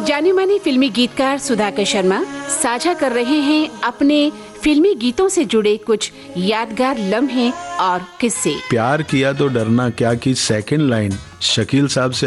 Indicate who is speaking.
Speaker 1: जाने माने फिल्मी गीतकार सुधाकर शर्मा साझा कर रहे हैं अपने फिल्मी गीतों से जुड़े कुछ यादगार लम्हे और किस्से।
Speaker 2: प्यार किया तो डरना क्या की सेकंड लाइन शकील साहब से